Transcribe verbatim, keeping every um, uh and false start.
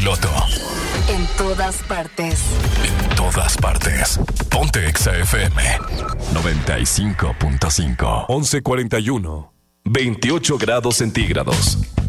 piloto. En todas partes. En todas partes. Ponte Exa F M noventa y cinco punto cinco. once cuarenta y uno. veintiocho grados centígrados.